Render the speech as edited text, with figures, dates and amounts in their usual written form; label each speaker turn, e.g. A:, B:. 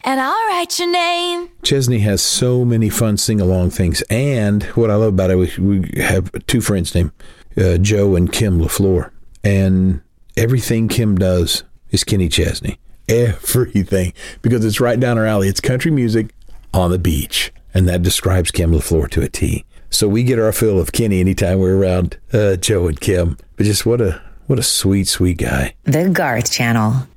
A: and I'll write your name.
B: Chesney has so many fun sing-along things. And what I love about it, we have two friends named Joe and Kim LaFleur. And everything Kim does is Kenny Chesney. Everything. Because it's right down our alley. It's country music on the beach. And that describes Kim LaFleur to a T. So we get our fill of Kenny anytime we're around Joe and Kim. But just what a sweet, sweet guy.
C: The Garth Channel.